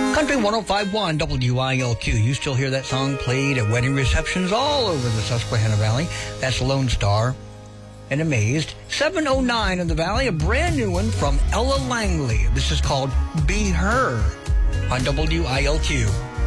Country 105.1 WILQ. You still hear that song played at wedding receptions all over the Susquehanna Valley. That's Lone Star and Amazed. 7:09 in the Valley, a brand new one from Ella Langley. This is called Be Her on WILQ.